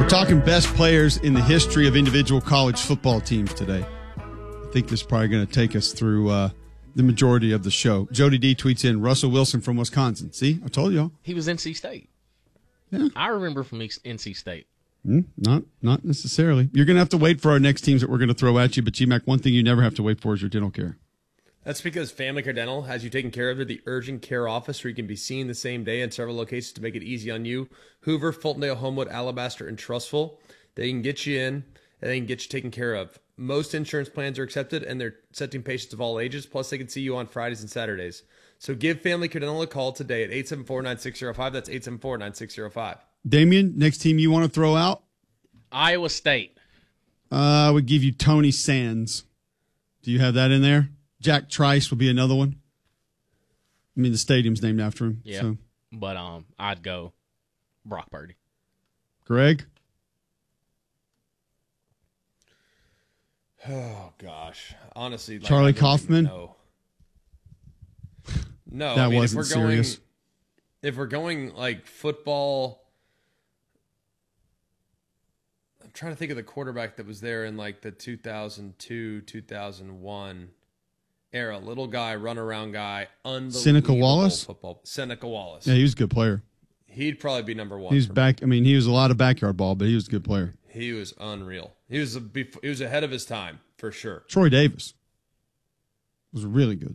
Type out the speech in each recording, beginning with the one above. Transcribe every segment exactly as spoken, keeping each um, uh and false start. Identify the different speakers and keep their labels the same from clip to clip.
Speaker 1: We're talking best players in the history of individual college football teams today. I think this is probably going to take us through uh, the majority of the show. Jody D tweets in, Russell Wilson from Wisconsin. See, I told y'all.
Speaker 2: He was N C State.
Speaker 1: Yeah.
Speaker 2: I remember from N C State.
Speaker 1: Mm, not not necessarily. You're going to have to wait for our next teams that we're going to throw at you. But, G-Mac, one thing you never have to wait for is your dental care.
Speaker 3: That's because Family Care Dental has you taken care of at the urgent care office where you can be seen the same day in several locations to make it easy on you. Hoover, Fultondale, Homewood, Alabaster, and Trustful. They can get you in and they can get you taken care of. Most insurance plans are accepted and they're accepting patients of all ages. Plus, they can see you on Fridays and Saturdays. So give Family Care Dental a call today at eight seven four, nine six zero five. That's eight seven four, nine six zero five.
Speaker 1: Damien, next team you want to throw out?
Speaker 2: Iowa State.
Speaker 1: Uh, I would give you Tony Sands. Do you have that in there? Jack Trice would be another one. I mean, the stadium's named after him.
Speaker 2: Yeah,
Speaker 1: so.
Speaker 2: but um, I'd go Brock Purdy.
Speaker 1: Greg?
Speaker 3: Oh, gosh. Honestly. Like,
Speaker 1: Charlie Kaufman?
Speaker 3: No. No.
Speaker 1: That
Speaker 3: I mean,
Speaker 1: wasn't
Speaker 3: if we're
Speaker 1: serious.
Speaker 3: Going, if we're going, like, football... I'm trying to think of the quarterback that was there in, like, the two thousand two, two thousand one era. Little guy, run-around guy. Unbelievable
Speaker 1: Seneca Wallace?
Speaker 3: Football. Seneca Wallace.
Speaker 1: Yeah, he was a good player.
Speaker 3: He'd probably be number one.
Speaker 1: He was
Speaker 3: for
Speaker 1: back. I mean, he was a lot of backyard ball, but he was a good player.
Speaker 3: He was unreal. He was a, he was ahead of his time for sure.
Speaker 1: Troy Davis was really good.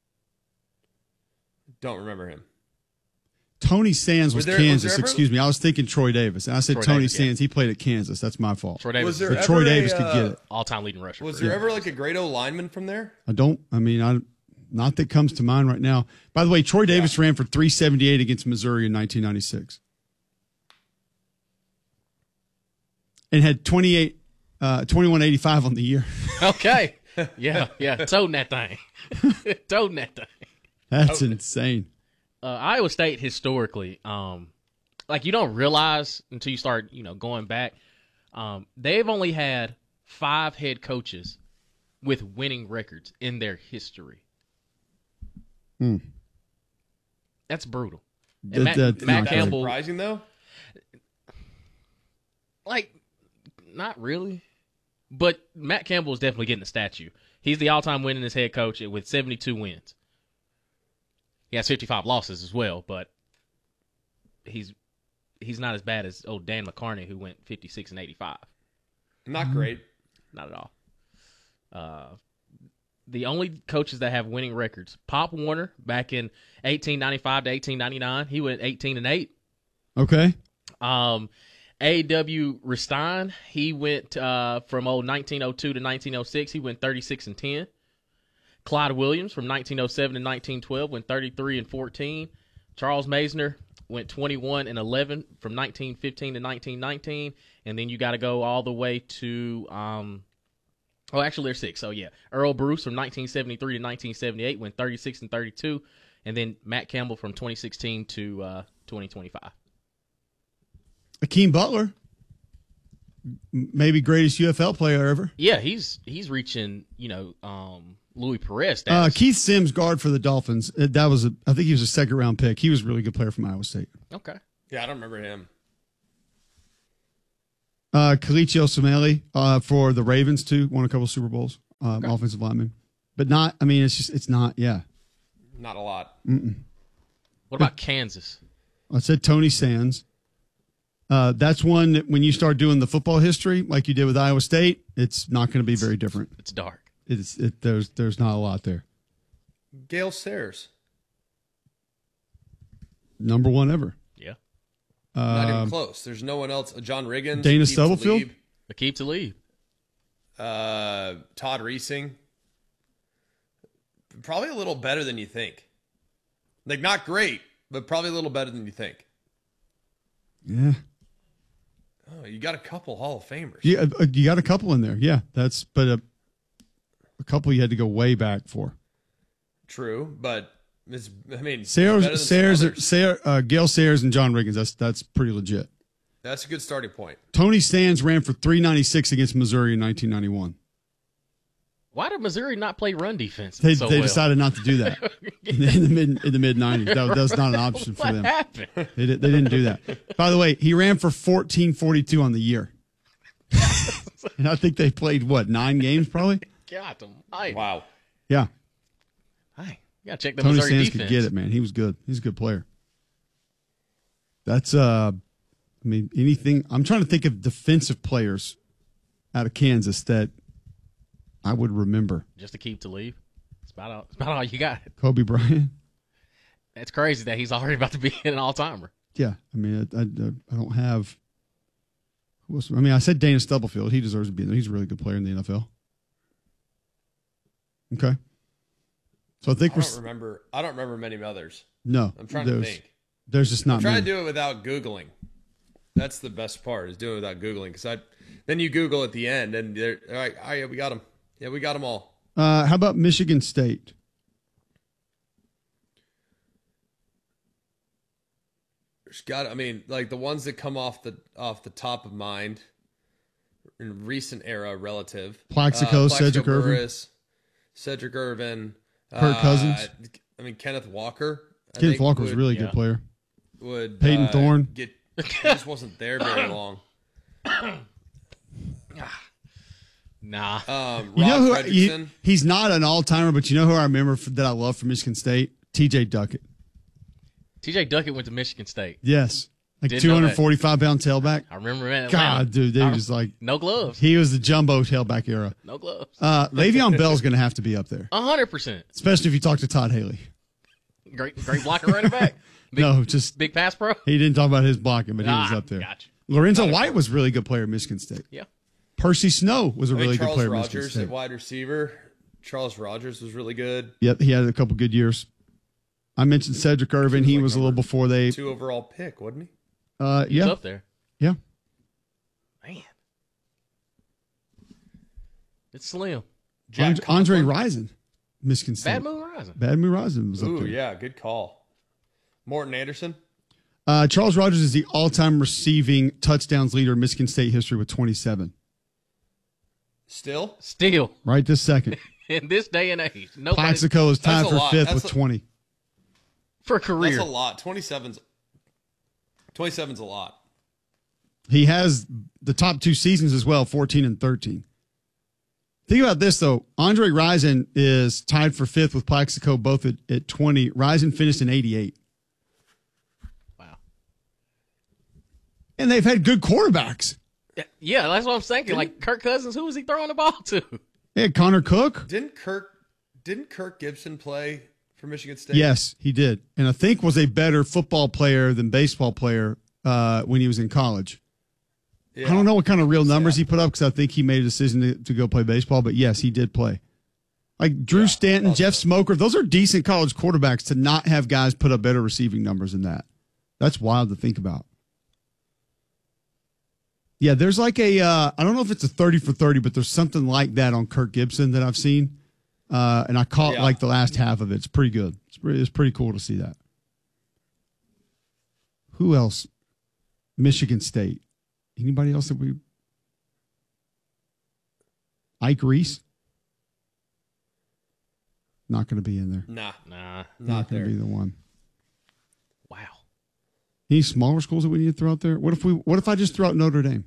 Speaker 3: Don't remember him.
Speaker 1: Tony Sands was,
Speaker 3: Was there-
Speaker 1: Kansas.
Speaker 3: was there ever-
Speaker 1: Excuse me, I was thinking Troy Davis, and I said
Speaker 2: Troy
Speaker 1: Tony
Speaker 2: Davis, yeah.
Speaker 1: Sands. He played at Kansas. That's my fault.
Speaker 2: Troy Davis,
Speaker 3: Was there
Speaker 1: But
Speaker 3: ever
Speaker 1: Troy
Speaker 3: a,
Speaker 1: Davis could
Speaker 3: uh,
Speaker 1: get it.
Speaker 2: all-time leading rusher.
Speaker 3: Was
Speaker 2: for
Speaker 3: there
Speaker 2: it.
Speaker 3: ever like a great O lineman from there?
Speaker 1: I don't. I mean, I not that comes to mind right now. By the way, Troy Davis ran for three seventy-eight against Missouri in nineteen ninety-six, and had twenty-eight, uh, twenty-one eighty-five on the year.
Speaker 2: Okay. Yeah, yeah. Toting that thing. Toting that thing.
Speaker 1: That's insane.
Speaker 2: Uh, Iowa State historically, um, like you don't realize until you start, you know, going back. Um, they've only had five head coaches with winning records in their history.
Speaker 1: Hmm.
Speaker 2: That's brutal. And
Speaker 1: That-
Speaker 2: Matt,
Speaker 1: that's
Speaker 2: Matt
Speaker 1: not good.
Speaker 2: Campbell,
Speaker 3: Surprising though.
Speaker 2: like, not really, but Matt Campbell is definitely getting a statue. He's the all-time winningest head coach with seventy-two wins. He has fifty-five losses as well, but he's he's not as bad as old Dan McCarney, who went fifty-six and eighty-five.
Speaker 3: Not great.
Speaker 2: Not at all. Uh, the only coaches that have winning records: Pop Warner back in eighteen ninety-five to eighteen ninety-nine, he went eighteen and eight.
Speaker 1: Okay.
Speaker 2: Um, A W Ristine, he went uh, from old nineteen oh two to nineteen oh six. He went thirty-six and ten. Clyde Williams from nineteen oh seven to nineteen twelve went thirty-three and fourteen. Charles Maisner went twenty-one and eleven from nineteen fifteen to nineteen nineteen. And then you got to go all the way to, um, oh, actually, there's six. So, yeah. Earl Bruce from nineteen seventy-three to nineteen seventy-eight went thirty-six and thirty-two. And then Matt Campbell from twenty sixteen to uh, twenty twenty-five.
Speaker 1: Akeem Butler, maybe greatest U F L player ever.
Speaker 2: Yeah, he's he's reaching, you know, um, Louis Perez
Speaker 1: Uh,
Speaker 2: status.
Speaker 1: Keith Sims, guard for the Dolphins. Uh, That was a. I think he was a second round pick. He was a really good player from Iowa State.
Speaker 2: Okay.
Speaker 3: Yeah, I don't remember him.
Speaker 1: Uh, Kalichi Osemele uh, for the Ravens too. Won a couple Super Bowls. Um,
Speaker 2: Okay.
Speaker 1: Offensive lineman, but not. I mean, it's just. It's not. Yeah.
Speaker 3: Not a lot.
Speaker 2: What about Kansas?
Speaker 1: I said Tony Sands. Uh, that's one that when you start doing the football history like you did with Iowa State, it's not going to be very different.
Speaker 2: It's dark.
Speaker 1: It's it, there's there's not a lot there.
Speaker 3: Gale Sayers.
Speaker 1: Number one ever.
Speaker 2: Yeah.
Speaker 3: Not even
Speaker 1: Um,
Speaker 3: close. There's no one else. John Riggins.
Speaker 1: Dana
Speaker 3: Aqib
Speaker 1: Stubblefield?
Speaker 3: Talib,
Speaker 2: Aqib Talib.
Speaker 3: Uh, Todd Reesing. Probably a little better than you think. Like, not great, but probably a little better than you think.
Speaker 1: Yeah.
Speaker 3: Oh, you got a couple Hall of Famers.
Speaker 1: Yeah, uh, you got a couple in there. Yeah, that's but a, a couple you had to go way back for.
Speaker 3: True, but it's, I mean, it's
Speaker 1: Sayers,
Speaker 3: better than some
Speaker 1: Sayers,
Speaker 3: others.
Speaker 1: Sayers uh, Gail Sayers, and John Riggins. That's that's pretty legit.
Speaker 3: That's a good starting point.
Speaker 1: Tony Sands ran for three ninety-six against Missouri in nineteen ninety-one.
Speaker 2: Why did Missouri not play run defense?
Speaker 1: They,
Speaker 2: so
Speaker 1: they
Speaker 2: well?
Speaker 1: decided not to do that in the mid in the mid nineties. That, that was not an option for
Speaker 2: What
Speaker 1: them.
Speaker 2: happened?
Speaker 1: They, did, they didn't do that. By the way, he ran for fourteen forty-two on the year. And I think they played, what, nine games probably?
Speaker 2: Got them. Hey,
Speaker 3: Wow.
Speaker 1: Yeah.
Speaker 2: hey, you got to check the
Speaker 1: Tony
Speaker 2: Missouri
Speaker 1: Sands
Speaker 2: defense.
Speaker 1: could get it, man. He was good. He's a good player. That's, uh, I mean, anything. I'm trying to think of defensive players out of Kansas that I would remember.
Speaker 2: Just to keep to leave. It's about all, it's about all you got.
Speaker 1: Kobe Bryant.
Speaker 2: It's crazy that he's already about to be an all-timer.
Speaker 1: Yeah. I mean, I, I, I don't have. Who else? I mean, I said Dana Stubblefield. He deserves to be there. He's a really good player in the N F L. Okay. So I think
Speaker 3: I
Speaker 1: we're.
Speaker 3: don't remember. I don't remember many others.
Speaker 1: No.
Speaker 3: I'm trying to
Speaker 1: there's-
Speaker 3: think.
Speaker 1: There's just not
Speaker 3: Try to
Speaker 1: many.
Speaker 3: do it without Googling. That's the best part, is doing it without Googling. Because I, then you Google at the end, and they're all right. Oh, yeah, we got them. Yeah, we got them all.
Speaker 1: Uh, how about Michigan State?
Speaker 3: There's got. I mean, like the ones that come off the off the top of mind in recent era, relative.
Speaker 1: Plaxico, Cedric Irvin.
Speaker 3: Burris, Cedric Irvin,
Speaker 1: Kirk
Speaker 3: uh,
Speaker 1: Cousins.
Speaker 3: I mean, Kenneth Walker. I
Speaker 1: Kenneth
Speaker 3: think
Speaker 1: Walker was a
Speaker 3: would-
Speaker 1: really
Speaker 2: yeah.
Speaker 1: good player.
Speaker 3: Would
Speaker 1: Peyton
Speaker 3: uh,
Speaker 1: Thorne.
Speaker 3: Get, he just wasn't there very long.
Speaker 2: Nah.
Speaker 3: Um,
Speaker 1: You know
Speaker 3: Rob
Speaker 1: who?
Speaker 3: Fredrickson.
Speaker 1: You, he's not an all timer, but you know who I remember f that I love from Michigan State? T J Duckett.
Speaker 2: T J Duckett went to Michigan State.
Speaker 1: Yes, like
Speaker 2: Didn't know
Speaker 1: two
Speaker 2: that.
Speaker 1: hundred forty-five pound tailback.
Speaker 2: I remember him in Atlanta.
Speaker 1: God, dude, they
Speaker 2: I-
Speaker 1: was like
Speaker 2: No gloves.
Speaker 1: he was the jumbo tailback era.
Speaker 2: No gloves.
Speaker 1: Uh, Le'Veon Bell's going to have to be up there,
Speaker 2: A hundred percent.
Speaker 1: especially if you talk to Todd Haley.
Speaker 2: Great, great blocker running back. Big,
Speaker 1: No, just
Speaker 2: big pass pro.
Speaker 1: he didn't talk about his blocking, but he was
Speaker 2: Ah,
Speaker 1: up there.
Speaker 2: Gotcha.
Speaker 1: Lorenzo White was a really good player at Michigan State.
Speaker 2: Yeah.
Speaker 1: Percy Snow was a
Speaker 3: I think
Speaker 1: really good
Speaker 3: Charles
Speaker 1: player at Michigan
Speaker 3: Rogers
Speaker 1: State.
Speaker 3: at wide receiver. Charles Rogers was really good.
Speaker 1: Yep, he had a couple good years. I mentioned Cedric Irvin. He
Speaker 3: like
Speaker 1: was a little
Speaker 3: number
Speaker 1: before they.
Speaker 3: Two overall pick, wasn't he?
Speaker 1: Uh,
Speaker 2: He's
Speaker 1: yeah,
Speaker 2: up there.
Speaker 1: yeah.
Speaker 2: Man. It's slim.
Speaker 3: Jack
Speaker 1: Andre, Andre
Speaker 3: Conklin.
Speaker 1: Rison, Michigan State.
Speaker 2: Bad Moon Rising.
Speaker 1: Bad Moon Rising was up
Speaker 3: Ooh,
Speaker 1: there.
Speaker 3: yeah, good call. Morton Anderson.
Speaker 1: Uh, Charles Rogers is the all-time receiving touchdowns leader in Michigan State history with twenty-seven.
Speaker 3: Still?
Speaker 2: Still,
Speaker 1: Right this second.
Speaker 2: in this day and age, nobody
Speaker 1: Plaxico is tied
Speaker 3: That's a
Speaker 1: for
Speaker 3: lot.
Speaker 1: fifth
Speaker 3: That's
Speaker 1: with
Speaker 3: a-
Speaker 1: twenty.
Speaker 2: for a
Speaker 3: That's
Speaker 2: career.
Speaker 3: a lot. twenty-seven's twenty-seven's a lot.
Speaker 1: He has the top two seasons as well, fourteen and thirteen. Think about this, though. Andre Rison is tied for fifth with Plaxico, both at, at twenty. Rison finished in eighty-eight.
Speaker 2: Wow.
Speaker 1: And they've had good quarterbacks.
Speaker 2: Yeah, that's what I'm thinking. Like Kirk Cousins, who was he throwing the ball to?
Speaker 1: They had Connor Cook.
Speaker 3: Didn't Kirk didn't Kirk Gibson play for Michigan State?
Speaker 1: Yes, he did. And I think was a better football player than baseball player uh, when he was in college.
Speaker 3: Yeah.
Speaker 1: I don't know what kind of real numbers he put up because I think he made a decision to, to go play baseball. But yes, he did play. Like Drew
Speaker 3: Yeah,
Speaker 1: Stanton,
Speaker 3: also.
Speaker 1: Jeff Smoker, those are decent college quarterbacks. To not have guys put up better receiving numbers than that, that's wild to think about. Yeah, there's like a, uh, I don't know if it's a thirty for thirty, but there's something like that on Kirk Gibson that I've seen. Uh, and I caught
Speaker 3: Yeah.
Speaker 1: like the last half of it. It's pretty good. It's pretty, it's pretty cool to see that. Who else? Michigan State. Anybody else that we? Ike Reese? Not going to be in there.
Speaker 3: Nah,
Speaker 2: Nah.
Speaker 3: not
Speaker 1: going
Speaker 3: there.
Speaker 1: to be the one.
Speaker 2: Wow.
Speaker 1: Any smaller schools that we need to throw out there? What if we? What if I just throw out Notre Dame?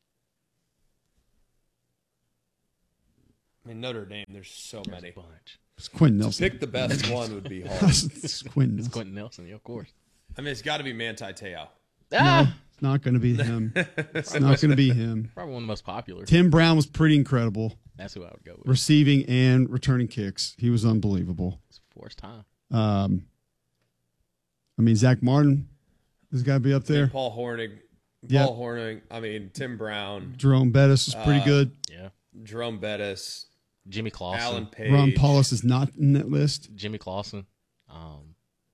Speaker 3: I mean, Notre Dame, there's so
Speaker 2: There's
Speaker 3: many.
Speaker 2: a bunch.
Speaker 1: It's Quinn Nelson.
Speaker 3: Pick the best one would be hard.
Speaker 1: it's Quinn
Speaker 2: It's
Speaker 1: Nelson.
Speaker 2: Quentin Nelson, yeah, of course.
Speaker 3: I mean, it's got to be Manti Te'o.
Speaker 2: Ah,
Speaker 1: It's not going to be him. It's not going to be him.
Speaker 2: probably one of the most popular.
Speaker 1: Tim Brown was pretty incredible,
Speaker 2: That's who I would go with.
Speaker 1: receiving and returning kicks. He was unbelievable.
Speaker 2: It's first time.
Speaker 1: Um, I mean, Zach Martin has got to be up there.
Speaker 3: Paul Hornig.
Speaker 1: Yeah.
Speaker 3: Paul Hornig. I mean, Tim Brown,
Speaker 1: Jerome Bettis is pretty
Speaker 3: Uh,
Speaker 1: good.
Speaker 2: Yeah.
Speaker 3: Jerome Bettis,
Speaker 2: Jimmy Clausen.
Speaker 3: Alan Page.
Speaker 1: Ron Paulus is not in that list.
Speaker 2: Jimmy Clausen. Um,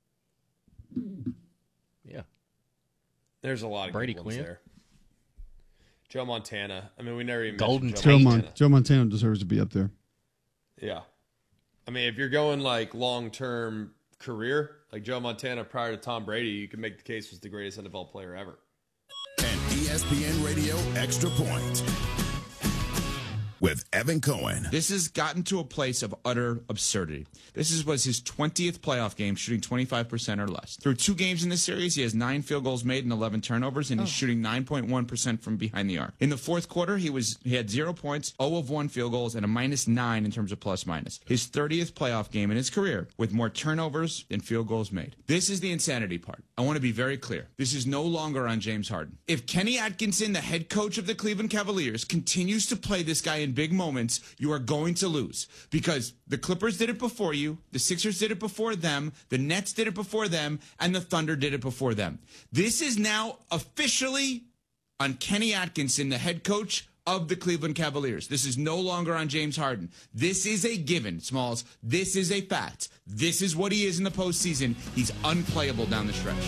Speaker 2: yeah.
Speaker 3: There's a lot of
Speaker 2: Brady
Speaker 3: good ones
Speaker 2: Quinn.
Speaker 3: there. Joe Montana. I mean, we never even
Speaker 2: Golden
Speaker 3: mentioned
Speaker 1: Joe,
Speaker 3: Joe
Speaker 2: Tate.
Speaker 1: Mon-
Speaker 3: Montana.
Speaker 1: Joe Montana deserves to be up there.
Speaker 3: Yeah. I mean, if you're going like long-term career, like Joe Montana prior to Tom Brady, you can make the case was the greatest N F L player ever.
Speaker 4: An E S P N Radio Extra Point. with Evan Cohen.
Speaker 5: This has gotten to a place of utter absurdity. This is, was his twentieth playoff game, shooting twenty-five percent or less. Through two games in this series, he has nine field goals made and eleven turnovers, and he's oh. shooting nine point one percent from behind the arc. In the fourth quarter, he was he had zero points, zero of one field goals, and a minus nine in terms of plus minus. His thirtieth playoff game in his career with more turnovers than field goals made. This is the insanity part. I want to be very clear. This is no longer on James Harden. If Kenny Atkinson, the head coach of the Cleveland Cavaliers, continues to play this guy in big moments, you are going to lose. Because the Clippers did it before you, the Sixers did it before them, the Nets did it before them, and the Thunder did it before them. This is now officially on Kenny Atkinson, the head coach of the Cleveland Cavaliers. This is no longer on James Harden. This is a given, Smalls. This is a fact. This is what he is in the postseason. He's unplayable down the stretch.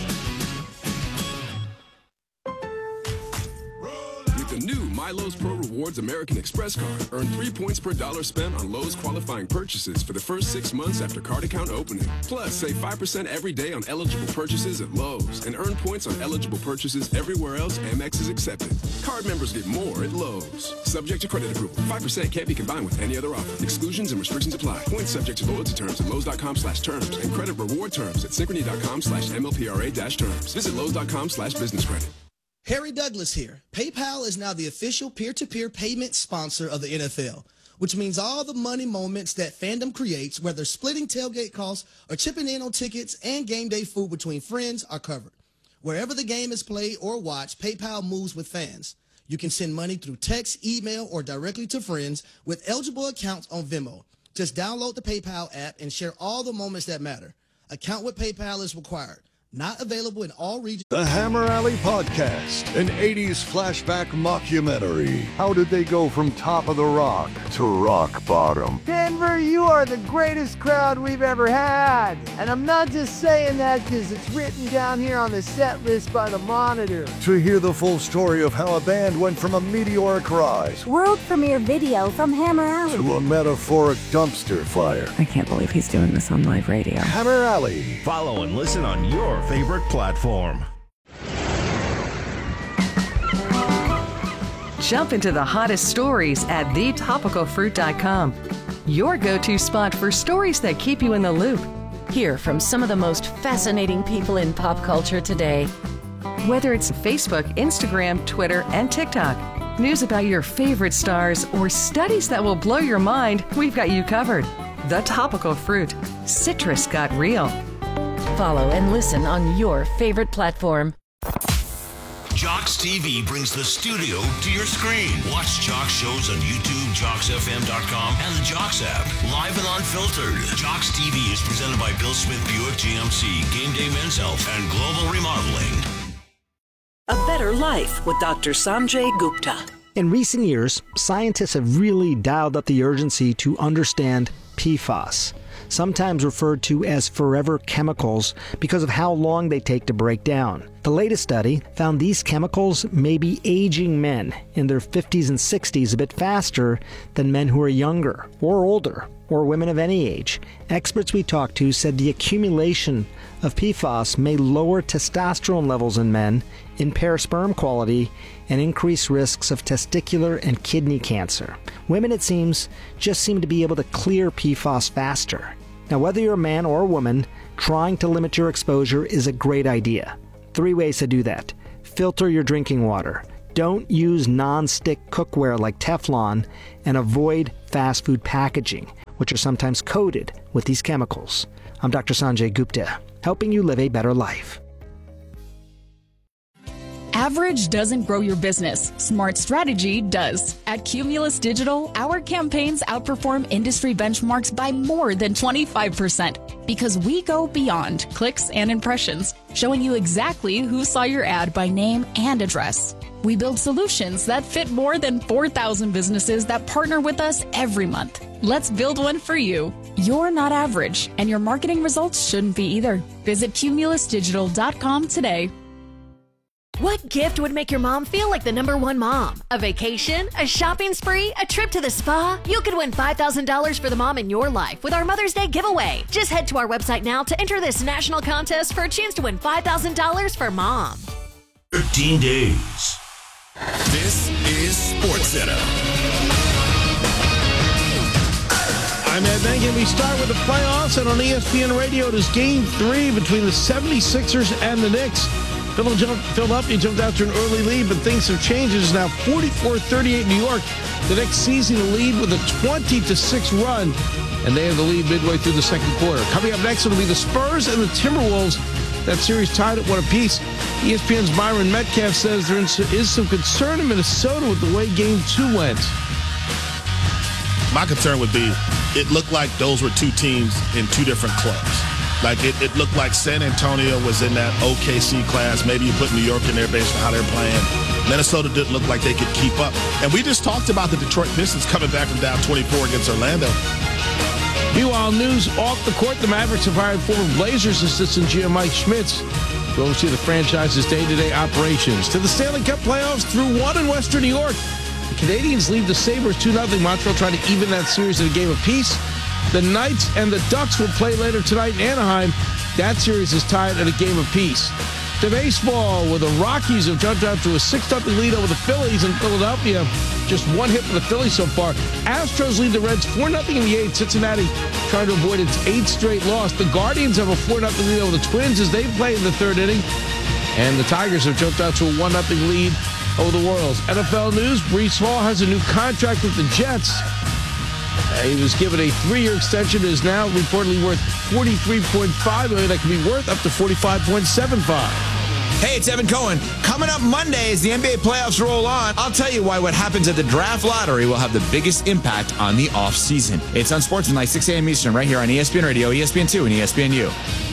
Speaker 6: The new My Lowe's Pro Rewards American Express card. Earn three points per dollar spent on Lowe's qualifying purchases for the first six months after card account opening. Plus, save five percent every day on eligible purchases at Lowe's and earn points on eligible purchases everywhere else Amex is accepted. Card members get more at Lowe's. Subject to credit approval. five percent can't be combined with any other offer. Exclusions and restrictions apply. Points subject to loyalty terms at Lowe's.com slash terms and credit reward terms at Synchrony.com slash MLPRA dash terms. Visit Lowe's.com slash business credit.
Speaker 7: Harry Douglas here. PayPal is now the official peer-to-peer payment sponsor of the N F L, which means all the money moments that fandom creates, whether splitting tailgate costs or chipping in on tickets and game day food between friends, are covered. Wherever the game is played or watched, PayPal moves with fans. You can send money through text, email, or directly to friends with eligible accounts on Venmo. Just download the PayPal app and share all the moments that matter. Account with PayPal is required. Not available in all regions.
Speaker 8: The Hammer Alley Podcast, an eighties flashback mockumentary. How did they go from top of the rock to rock bottom?
Speaker 9: Denver, you are the greatest crowd we've ever had. And I'm not just saying that because it's written down here on the set list by the Monitor.
Speaker 8: To hear the full story of how a band went from a meteoric rise,
Speaker 10: world premiere video from Hammer Alley,
Speaker 8: to a metaphoric dumpster fire.
Speaker 11: I can't believe he's doing this on live radio.
Speaker 8: Hammer Alley.
Speaker 4: Follow and listen on your favorite platform.
Speaker 12: Jump into the hottest stories at the topical fruit dot com. Your go-to spot for stories that keep you in the loop.
Speaker 13: Hear from some of the most fascinating people in pop culture today.
Speaker 12: Whether it's Facebook, Instagram, Twitter, and TikTok, news about your favorite stars, or studies that will blow your mind, we've got you covered. The Topical Fruit. Citrus got real.
Speaker 13: Follow and listen on your favorite platform.
Speaker 4: Jocks T V brings the studio to your screen. Watch Jocks shows on YouTube, Jocks F M dot com, and the Jocks app. Live and unfiltered. Jocks T V is presented by Bill Smith Buick G M C, Game Day Men's Health, and Global Remodeling.
Speaker 14: A Better Life with Doctor Sanjay Gupta.
Speaker 15: In recent years, scientists have really dialed up the urgency to understand P FAS, sometimes referred to as forever chemicals because of how long they take to break down. The latest study found these chemicals may be aging men in their fifties and sixties a bit faster than men who are younger or older or women of any age. Experts we talked to said the accumulation of P FAS may lower testosterone levels in men, impair sperm quality, and increase risks of testicular and kidney cancer. Women, it seems, just seem to be able to clear P FAS faster. Now, whether you're a man or a woman, trying to limit your exposure is a great idea. Three ways to do that. Filter your drinking water. Don't use non-stick cookware like Teflon, and avoid fast food packaging, which are sometimes coated with these chemicals. I'm Doctor Sanjay Gupta, helping you live a better life.
Speaker 16: Average doesn't grow your business. Smart strategy does. At Cumulus Digital, our campaigns outperform industry benchmarks by more than twenty-five percent because we go beyond clicks and impressions, showing you exactly who saw your ad by name and address. We build solutions that fit more than four thousand businesses that partner with us every month. Let's build one for you. You're not average, and your marketing results shouldn't be either. Visit cumulus digital dot com today.
Speaker 17: What gift would make your mom feel like the number one mom? A vacation? A shopping spree? A trip to the spa? You could win five thousand dollars for the mom in your life with our Mother's Day giveaway. Just head to our website now to enter this national contest for a chance to win five thousand dollars for mom.
Speaker 4: thirteen days. This is SportsCenter.
Speaker 18: I'm Ed Bengen. We start with the playoffs, and on E S P N Radio, it is game three between the seventy-sixers and the Knicks. Philadelphia jumped out to an early lead, but things have changed. It is now forty-four thirty-eight New York. The Knicks seizing the lead with a twenty to six run, and they have the lead midway through the second quarter. Coming up next, it'll be the Spurs and the Timberwolves. That series tied at one apiece. E S P N's Byron Metcalf says there is some concern in Minnesota with the way game two went.
Speaker 19: My concern would be it looked like those were two teams in two different clubs. Like, it, it looked like San Antonio was in that O K C class. Maybe you put New York in there based on how they're playing. Minnesota didn't look like they could keep up. And we just talked about the Detroit Pistons coming back from down twenty-four against Orlando.
Speaker 18: Meanwhile, news off the court, the Mavericks have hired former Blazers assistant G M Mike Schmitz to oversee the franchise's day-to-day operations. To the Stanley Cup playoffs through one in Western New York. The Canadians lead the Sabres two nothing. Montreal trying to even that series in a game apiece. The Knights and the Ducks will play later tonight in Anaheim. That series is tied at a game apiece. To baseball, where the Rockies have jumped out to a six nothing lead over the Phillies in Philadelphia. Just one hit for the Phillies so far. Astros lead the Reds four nothing in the eighth. Cincinnati trying to avoid its eighth straight loss. The Guardians have a four nothing lead over the Twins as they play in the third inning. And the Tigers have jumped out to a one nothing lead over the Royals. N F L news, Breece Hall has a new contract with the Jets. Uh, he was given a three-year extension. It is now reportedly worth forty-three point five million dollars. That can be worth up to forty-five point seven five.
Speaker 5: Hey, it's Evan Cohen. Coming up Monday as the N B A playoffs roll on, I'll tell you why what happens at the draft lottery will have the biggest impact on the offseason. It's on Sportsman, like six a.m. Eastern, right here on E S P N Radio, E S P N two, and E S P N U.